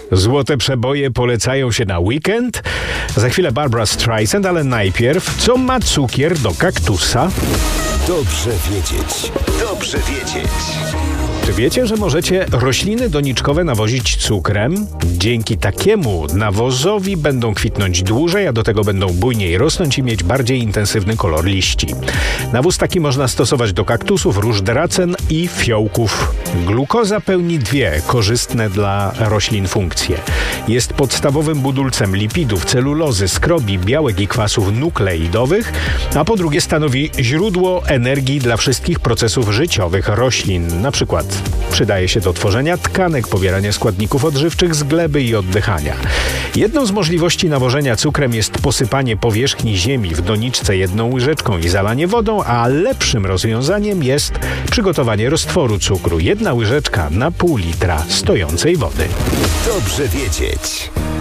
Złote przeboje polecają się na weekend. Za chwilę Barbra Streisand, ale najpierw, co ma cukier do kaktusa? Dobrze wiedzieć. Dobrze wiedzieć. Czy wiecie, że możecie rośliny doniczkowe nawozić cukrem? Dzięki takiemu nawozowi będą kwitnąć dłużej, a do tego będą bujniej rosnąć i mieć bardziej intensywny kolor liści. Nawóz taki można stosować do kaktusów, róż dracen i fiołków. Glukoza pełni dwie korzystne dla roślin funkcje. Jest podstawowym budulcem lipidów, celulozy, skrobi, białek i kwasów nukleidowych, a po drugie stanowi źródło energii dla wszystkich procesów życiowych roślin, na przykład przydaje się do tworzenia tkanek, pobierania składników odżywczych z gleby i oddychania. Jedną z możliwości nawożenia cukrem jest posypanie powierzchni ziemi w doniczce 1 łyżeczką i zalanie wodą, a lepszym rozwiązaniem jest przygotowanie roztworu cukru. 1 łyżeczka na pół litra stojącej wody. Dobrze wiedzieć.